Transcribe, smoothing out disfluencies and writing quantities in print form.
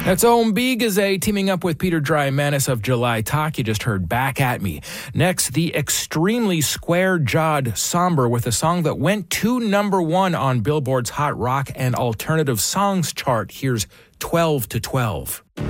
That's OMB Gazette teaming up with Peter Dry Manis of July Talk. You just heard Back at Me. Next, the extremely square-jawed Somber with a song that went to number one on Billboard's Hot Rock and Alternative Songs chart. Here's 12 to 12.